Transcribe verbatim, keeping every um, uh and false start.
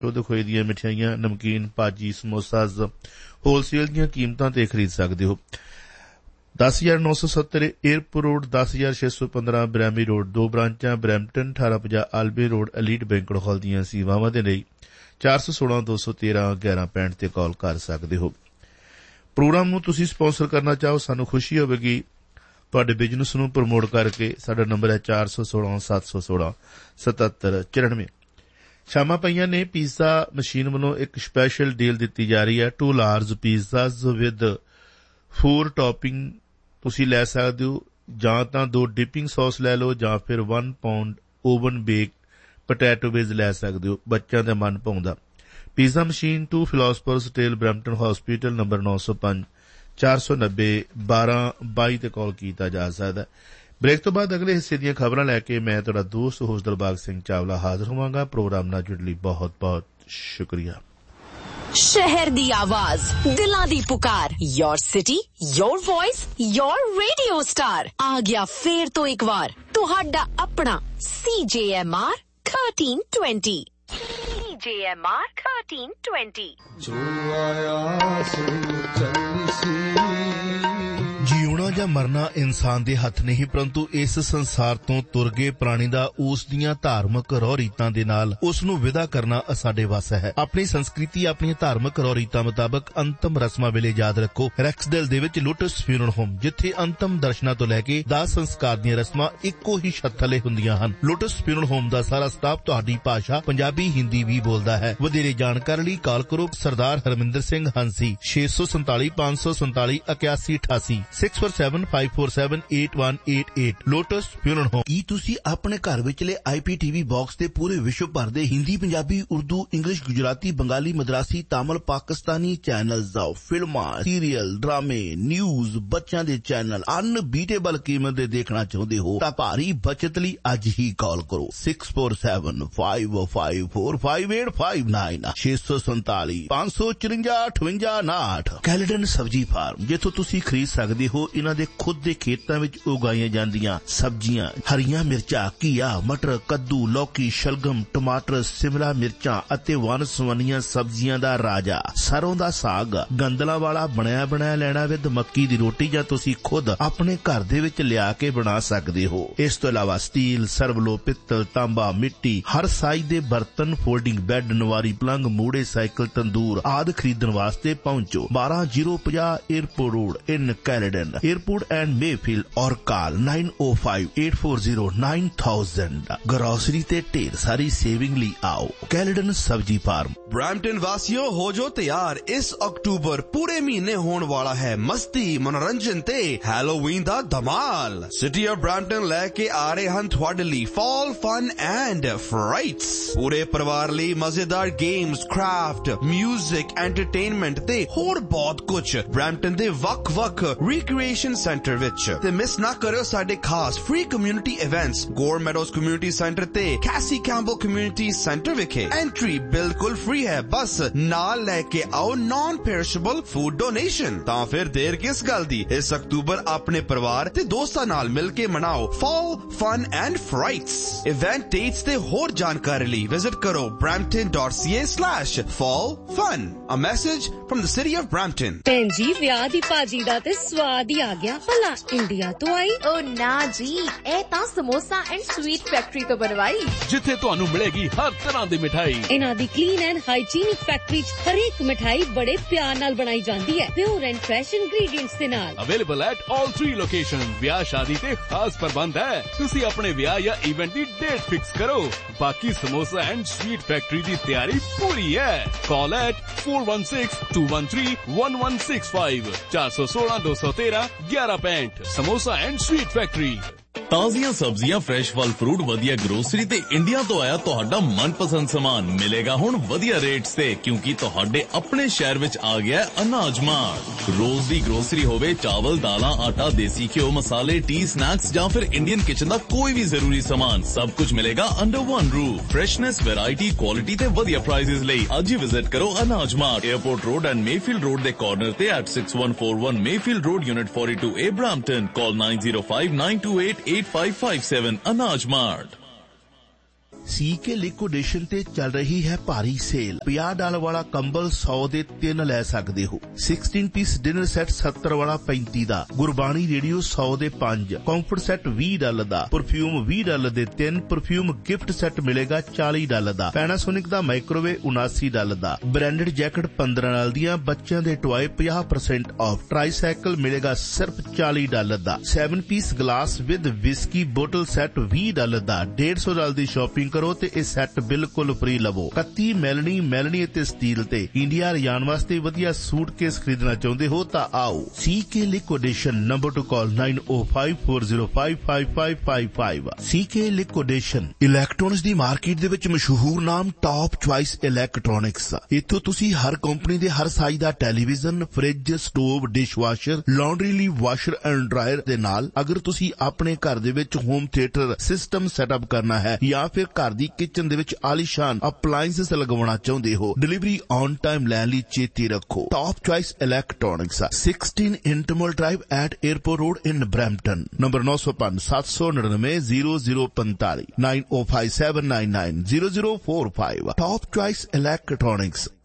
ਉਹਦੇ ਖੋਏ ਦੀਆਂ ਮਿਠਾਈਆਂ, ਨਮਕੀਨ, ਭਾਜੀ, ਸਮੋਸਾਜ਼ ਹੋਲਸੇਲ ਦੀਆਂ ਕੀਮਤਾਂ ਤੇ ਖਰੀਦ ਸਕਦੇ ਹੋ। ਦਸ ਹਜ਼ਾਰ ਨੌ ਸੌ ਸੱਤਰ ਏਅਰਪੋਰਟ ਰੋਡ, ਦਸ ਹਜ਼ਾਰ ਛੇ ਸੌ ਪੰਦਰਾਂ ਬਰੈਮੀ ਰੋਡ, ਦੋ ਬ੍ਰਾਂਚਾਂ ਬਰੈਂਪਟਨ, ਅਠਾਰਾਂ ਪੰਜਾਹ ਆਲਬੇ ਰੋਡ, ਐਲੀਟ ਬੈਂਕਟ ਹਾਲ ਦੀਆਂ ਸੇਵਾਵਾਂ ਦੇ ਲਈ ਚਾਰ ਸੌ ਸੋਲਾਂ ਦੋ ਸੌ ਤੇਰਾਂ ਗਿਆਰਾਂ ਪੈਂਹਠ ਤੇ ਕਾਲ ਕਰ ਸਕਦੇ ਹੋ। ਪ੍ਰੋਗਰਾਮ ਨੂੰ ਤੁਸੀਂ ਸਪਾਂਸਰ ਕਰਨਾ ਚਾਹੋ, ਸਾਨੂੰ ਖੁਸ਼ੀ ਹੋਵੇਗੀ ਤੁਹਾਡੇ ਬਿਜ਼ਨਸ ਨੂੰ ਪ੍ਰਮੋਟ ਕਰਕੇ। ਸਾਡਾ ਨੰਬਰ ਹੈ ਚਾਰ ਸੌ ਸੋਲਾਂ ਸੱਤ ਸੌ ਸੋਲਾਂ ਸਤੱਤਰ ਚੁਰਾਨਵੇਂ। ਸ਼ਾਮਾਂ ਪਈਆਂ ਨੇ ਪੀਜ਼ਾ ਮਸ਼ੀਨ ਵੱਲੋਂ ਇੱਕ ਸਪੈਸ਼ਲ ਡੀਲ ਦਿੱਤੀ ਜਾ ਰਹੀ ਹੈ। To large ਪੀਜ਼ਾਜ਼ with four topping ਤੁਸੀਂ ਲੈ ਸਕਦੇ ਹੋ, ਜਾਂ ਤਾਂ ਦੋ ਡਿਪਿੰਗ ਸੌਸ ਲੈ ਲਓ ਜਾਂ ਫਿਰ one pound oven bake potato base ਲੈ ਸਕਦੇ ਹੋ। ਬੱਚਿਆਂ ਦਾ ਮਨ ਭਾਉਂਦਾ pizza machine to philosophers tail Brampton hospital number ਨੌ ਸੌ ਪੰਜ ਚਾਰ ਸੌ ਨੱਬੇ ਬਾਰਾਂ ਬਾਈ ਤੇ ਕਾਲ ਕੀਤਾ ਜਾ ਸਕਦਾ। ਬ੍ਰੇਕ ਤੋਂ ਬਾਅਦ ਅਗਲੇ ਹਿੱਸੇ ਦੀਆਂ ਖਬਰਾਂ ਲੈ ਕੇ ਮੈਂ ਤੁਹਾਡਾ ਦੋਸਤ ਹੋਸਟ ਦਿਲਬਾਗ ਸਿੰਘ ਚਾਵਲਾ ਹਾਜ਼ਰ ਹੋਵਾਂਗਾ। ਪ੍ਰੋਗਰਾਮ ਨਾਲ ਜੁੜਨ ਲਈ ਬਹੁਤ ਬਹੁਤ ਸ਼ੁਕਰੀਆ। शहर दी आवाज, दिलां दी पुकार, your city, your voice, your radio star आ गया फेर तो एक बार तुहाडा अपना सी जे M R thirteen twenty C जे एम आर थर्टीन ट्वेंटी। जो आया सो चलसी। ਜਿਉਣਾ ਜਾਂ ਮਰਨਾ ਇਨਸਾਨ ਦੇ ਹੱਥ ਨਹੀਂ, ਪਰੰਤੂ ਇਸ ਸੰਸਾਰ ਤੋਂ ਤੁਰ ਗਏ ਪ੍ਰਾਣੀ ਦਾ ਉਸ ਦੀਆਂ ਧਾਰਮਿਕ ਰਹੁ ਰੀਤਾਂ ਦੇ ਨਾਲ ਉਸ ਨੂੰ ਵਿਦਾ ਕਰਨਾ ਸਾਡੇ ਵੱਸ ਹੈ। ਆਪਣੀ ਸੰਸਕ੍ਰਿਤੀ, ਆਪਣੀਆਂ ਧਾਰਮਿਕ ਰਹੁ ਰੀਤਾਂ ਮੁਤਾਬਕ ਅੰਤਮ ਰਸਮਾਂ ਵੇਲੇ ਯਾਦ ਰੱਖੋ ਰੈਕਸਡੇਲ ਦੇ ਵਿੱਚ ਲੋਟਸ ਫਿਊਨਰਲ ਹੋਮ, ਜਿੱਥੇ ਅੰਤਮ ਦਰਸ਼ਨਾਂ ਤੋਂ ਲੈ ਕੇ ਦਾਹ ਸੰਸਕਾਰ ਦੀਆਂ ਰਸਮਾਂ ਇੱਕੋ ਹੀ ਛੱਤ ਥੱਲੇ ਹੁੰਦੀਆਂ ਹਨ। ਲੋਟਸ ਫਿਊਨਰਲ ਹੋਮ ਦਾ ਸਾਰਾ ਸਟਾਫ ਤੁਹਾਡੀ ਭਾਸ਼ਾ ਪੰਜਾਬੀ, ਹਿੰਦੀ ਵੀ ਬੋਲਦਾ ਹੈ। ਵਧੇਰੇ ਜਾਣਕਾਰੀ ਲਈ ਕਾਲ ਕਰੋ ਸਰਦਾਰ ਹਰਮਿੰਦਰ ਸਿੰਘ ਹੰਸੀ ਛੇ ਸੌ ਸੰਤਾਲੀ ਪੰਜ ਸੌ ਸੰਤਾਲੀ ਇਕਿਆਸੀ ਅਠਾਸੀ six four seven five four seven eight one eight eight. Lotus funeral home. ਕੀ ਤੁਸੀਂ ਆਪਣੇ ਘਰ ਵਿਚਲੇ ਆਈ ਪੀ ਟੀ ਵੀ ਬਾਕਸ ਤੇ ਪੂਰੇ ਵਿਸ਼ਵ ਭਰ ਦੇ ਹਿੰਦੀ, ਪੰਜਾਬੀ, ਉਰਦੂ, ਇੰਗਲਿਸ਼, ਗੁਜਰਾਤੀ, ਬੰਗਾਲੀ, ਮਦਰਾਸੀ, ਤਾਮਿਲ, ਪਾਕਿਸਤਾਨੀ ਚੈਨਲਜ਼ ਦਾ ਫਿਲਮਾਂ, ਸੀਰੀਅਲ, ਡਰਾਮੇ, ਨਿਊਜ਼, ਬੱਚਿਆਂ ਦੇ ਚੈਨਲ ਅਨਬੀਟੇਬਲ ਕੀਮਤ ਦੇ ਦੇਖਣਾ ਚਾਹੁੰਦੇ ਹੋ ਤਾਂ ਭਾਰੀ ਬਚਤ ਲਈ ਅੱਜ ਹੀ ਕਾਲ ਕਰੋ six four seven five five four five eight five nine ਛੇ ਸੌ ਸੰਤਾਲੀ ਪੰਜ ਸੌ ਚੁਰੰਜਾ ਅਠਵੰਜਾ ਉਨਾਹਠ। ਕੈਲਡਨ ਸਬਜ਼ੀ ਫਾਰਮ, ਜਿੱਥੋਂ ਤੁਸੀਂ ਖਰੀਦ ਸਕਦੇ ਹੋ ਇਹਨਾਂ ਦੇ ਖੁਦ ਦੇ ਖੇਤਾਂ ਵਿੱਚ ਉਗਾਈਆਂ ਜਾਂਦੀਆਂ ਸਬਜ਼ੀਆਂ, ਹਰੀਆਂ ਮਿਰਚਾਂ, ਘੀਆ, ਮਟਰ, ਕੱਦੂ, ਲੌਕੀ, ਸ਼ਲਗਮ, ਟਮਾਟਰ, ਸਿਮਲਾ ਮਿਰਚਾਂ ਅਤੇ ਵਨ ਸਵੰਨੀਆਂ ਸਬਜ਼ੀਆਂ ਦਾ ਰਾਜਾ ਸਰੋਂ ਦਾ ਸਾਗ, ਗੰਦਲਾਂ ਵਾਲਾ ਬਣਿਆ ਬਣਾਇਆ ਲੈਣਾ ਵਿਦ ਮੱਕੀ ਦੀ ਰੋਟੀ, ਜਾਂ ਤੁਸੀਂ ਖੁਦ ਆਪਣੇ ਘਰ ਦੇ ਵਿੱਚ ਲਿਆ ਕੇ ਬਣਾ ਸਕਦੇ ਹੋ। ਇਸ ਤੋਂ ਇਲਾਵਾ ਸਟੀਲ, ਸਰਵਲੋ, ਪਿੱਤਲ, ਤਾਂਬਾ, ਮਿੱਟੀ, ਹਰ ਸਾਈਜ਼ ਦੇ ਬਰਤਨ, ਫੋਲਡਿੰਗ ਬੈੱਡ, ਨਵਾਰੀ ਪਲੰਗ, ਮੂੜੇ, ਸਾਈਕਲ, ਤੰਦੂਰ ਆਦਿ ਖਰੀਦਣ ਵਾਸਤੇ ਪਹੁੰਚੋ ਬਾਰਾਂ ਜ਼ੀਰੋ ਪੰਜਾਹ airport road in Caledon airport and Mayfield, ਔਰ ਕਾਲ ਨਾइन ओ five eight four zero nine thousand. Grocery ते ढेर सारी सेविंग ली आओ कैलडन सब्जी फार्म। ब्रैम्पटन वासियों हो जो तैयार, इस अक्टूबर पूरे महीने होने वाला है मस्ती, मनोरंजन ते हैलोवीन दा धमाल। सिटी ऑफ ब्रैम्पटन लेके आ रहे हैं ਤੁਹਾਡੇ ਲਈ फॉल फन एंड फ्राइट्स। पूरे परिवार ਲਈ मजेदार गेम्स, क्राफ्ट, म्यूजिक, एंटरटेनमेंट ते होर बहुत कुछ Brampton they वक-वक recreation centre which. ते मिस ना करो साडे खास फ्री कम्युनिटी इवेंट्स गोर मेडोज कम्युनिटी सेंटर ते कैसी कैम्पबेल कम्युनिटी सेंटर विखे। एंट्री बिल्कुल फ्री है, बस नाल लेके आओ नॉन पेरिशेबल फूड डोनेशन। तां फिर देर किस गल दी, इस अक्टूबर अपने परिवार ते दोस्तां नाल मिल के मनाओ fall fun and फ्राइट्स। Event dates ते होर जानकारी ਲਈ विजिट करो brampton dot c a slash fall fun। A message from the city of Brampton। ਭੈਣ ਜੀ ਵਿਆਹ ਦੀ ਭਾਜੀ ਦਾ ਤੇ ਸਵਾਦ ਹੀ ਆ ਗਿਆ। ਭਲਾ ਇੰਡੀਆ ਤੋਂ ਆਈ? ਓ ਨਾ ਜੀ, ਇਹ ਤਾਂ ਸਮੋਸਾ ਐਂਡ ਸਵੀਟ ਫੈਕਟਰੀ ਤੋਂ ਬਣਵਾਈ, ਜਿੱਥੇ ਤੁਹਾਨੂੰ ਮਿਲੇਗੀ ਹਰ ਤਰ੍ਹਾਂ ਦੀ ਮਿਠਾਈ। ਇਹਨਾਂ ਦੀ ਕਲੀਨ ਐਂਡ ਹਾਈਜੀਨਿਕ ਫੈਕਟਰੀ 'ਚ ਹਰੇਕ ਮਿਠਾਈ ਬੜੇ ਪਿਆਰ ਨਾਲ ਬਣਾਈ ਜਾਂਦੀ ਹੈ, ਪਿਓਰ ਐਂਡ ਫਰੈਸ਼ ਇੰਗਰੀਡੀਐਂਟਸ ਦੇ ਨਾਲ। Available at all three location. ਵਿਆਹ ਸ਼ਾਦੀ ਤੇ ਖਾਸ ਪ੍ਰਬੰਧ ਹੈ। ਤੁਸੀਂ ਆਪਣੇ ਵਿਆਹ ਜਾਂ ਇਵੈਂਟ ਦੀ ਡੇਟ ਫਿਕਸ ਕਰੋ। ਬਾਕੀ ਸਮੋਸਾ ਐਂਡ ਸਵੀਟ ਫੈਕਟਰੀ ਦੀ ਤਿਆਰੀ ਪੂਰੀ ਹੈ। ਕਾਲ at four one six to one three one one six five चार सौ सोलह दो सौ तेरह ग्यारह पैंठ। Samosa and sweet factory. ਤਾਜ਼ੀਆਂ ਸਬਜ਼ੀਆਂ, ਫਰੈਸ਼ ਫਲ ਫਰੂਟ, ਵਧੀਆ ਗਰੋਸਰੀ ਤੇ ਇੰਡੀਆ ਤੋਂ ਆਇਆ ਤੁਹਾਡਾ ਮਨਪਸੰਦ ਸਮਾਨ ਮਿਲੇਗਾ ਹੁਣ ਵਧੀਆ ਰੇਟਸ ਤੇ, ਕਿਉਂਕਿ ਤੁਹਾਡੇ ਆਪਣੇ ਸ਼ਹਿਰ ਵਿੱਚ ਆ ਗਿਆ ਅਨਾਜ ਮਾਰਟ। ਰੋਜ਼ ਦੀ ਗਰੋਸਰੀ ਹੋਵੇ, ਚਾਵਲ, ਦਾਲਾਂ, ਆਟਾ, ਦੇਸੀ ਘਿਓ, ਮਸਾਲੇ, ਟੀ, ਸਨੈਕਸ ਜਾਂ ਫਿਰ ਇੰਡੀਅਨ ਕਿਚਨ ਦਾ ਕੋਈ ਵੀ ਜ਼ਰੂਰੀ ਸਮਾਨ, ਸਭ ਕੁਝ ਮਿਲੇਗਾ under one roof. Freshness, variety, quality ਤੇ ਵਧੀਆ ਪ੍ਰਾਈਸਿਸ ਲਈ ਅੱਜ ਹੀ ਵਿਜ਼ਿਟ ਕਰੋ ਅਨਾਜ mart, airport road and Mayfield road ਦੇ ਕਾਰਨਰ ਤੇ at six one four one Mayfield road, unit forty two A, Brampton. Call nine zero five nine to eight eight five five seven. अनाज mart. ਸੀਕੇ ਲਿਕੁਇਡੇਸ਼ਨ ਤੇ ਚੱਲ ਰਹੀ ਹੈ ਭਾਰੀ sale. ਪੰਜਾਹ dollar ਵਾਲਾ ਕੰਬਲ ਸੌ ਦੇ ਤਿੰਨ ਲੈ ਸਕਦੇ ਹੋ। ਸੋਲ੍ਹਾਂ ਪੀਸ ਡਿਨਰ ਸੈੱਟ ਸੱਤਰ ਵਾਲਾ ਪੈਂਤੀ ਦਾ, ਗੁਰਬਾਣੀ ਰੇਡੀਓ ਸੌ ਦੇ ਪੰਜ, ਕੰਫਰਟ ਸੈੱਟ ਵੀਹ ਡਾਲਰ ਦਾ, ਪਰਫਿਊਮ ਵੀਹ ਡਾਲਰ ਦੇ ਤਿੰਨ, ਪਰਫਿਊਮ ਗਿਫਟ ਸੈੱਟ ਮਿਲੇਗਾ ਚਾਲੀ ਡਾਲਰ ਦਾ, ਪੈਨਾਸੋਨਿਕ ਦਾ ਮਾਈਕ੍ਰੋਵੇਵ ਉਨਾਸੀ ਡਾਲਰ ਦਾ, ਬ੍ਰਾਂਡਡ ਜੈਕਟ ਪੰਦਰਾਂ ਡਾਲਰ ਦੀਆਂ, ਬੱਚਿਆਂ ਦੇ ਟੁਆਏ ਪੰਜਾਹ ਪਰਸੈਂਟ ਆਫ, ਟ੍ਰਾਈਸਾਈਕਲ ਮਿਲੇਗਾ ਸਿਰਫ ਚਾਲੀ dollar the, seven piece glass with whisky bottle set ਵੀਹ ਡਾਲਰ ਦਾ। ਡੇਢ ਸੌ ਡਾਲਰ ਦੀ ਸ਼ਾਪਿੰਗ ਕਰੋ ਤੇ ਇਹ ਸੈੱਟ ਬਿਲਕੁਲ ਫ੍ਰੀ ਲਵੋ। ਇਕੱਤੀ ਮੈਲਨੀ ਮੈਲਨੀ ਅਤੇ ਸਟੀਲ ਤੇ ਇੰਡੀਆ ਲਿਜਾਣ ਵਾਸਤੇ ਵਧੀਆ ਸੂਟਕੇਸ ਖਰੀਦਣਾ ਚਾਹੁੰਦੇ ਹੋ ਤਾਂ ਆਓ। ਸੀਕੇ ਲਿਕੁਇਡੇਸ਼ਨ, ਨੰਬਰ ਟੂ ਕਾਲ ਨਾइन ओ five four zero five five five five five. ਸੀਕੇ ਲਿਕੁਇਡੇਸ਼ਨ ਇਲੈਕਟ੍ਰੋਨਿਕਸ ਦੀ ਮਾਰਕੀਟ ਦੇ ਵਿੱਚ ਮਸ਼ਹੂਰ ਨਾਮ ਟਾਪ ਚੁਆਇਸ ਇਲੈਕਟ੍ਰੋਨਿਕਸ। ਇੱਥੋਂ ਤੁਸੀਂ ਹਰ ਕੰਪਨੀ ਦੇ ਹਰ ਸਾਈਜ਼ ਦਾ television, fridge, stove, dish washer, laundry ਲਈ ਵਾਸ਼ਰ ਐਂਡ ਡਰਾਇਰ ਦੇ ਨਾਲ ਅਗਰ ਤੁਸੀਂ ਆਪਣੇ ਘਰ ਦੇ ਵਿੱਚ ਹੋਮ ਥੀਏਟਰ ਸਿਸਟਮ ਸੈਟਅਪ ਕਰਨਾ ਹੈ ਜਾਂ ਫਿਰ ਘਰ ਦੀ ਕਿਚਨ ਦੇ ਵਿੱਚ ਆਲੀਸ਼ਾਨ ਅਪਲਾਇੰਸਸ ਲਗਵਾਉਣਾ ਚਾਹੁੰਦੇ ਹੋ, ਡਿਲੀਵਰੀ ਔਨ ਟਾਈਮ ਲੈਣ ਲਈ ਚੇਤੇ ਰੱਖੋ। Top choice electronics, sixteen इंटरमल drive eight airport road in Brampton, number नौ सौ पांच सात सौ निन्यानवे जीरो जीरो पैंतालीस नाइन ओ five seven nine nine zero zero four five. Top choice electronics.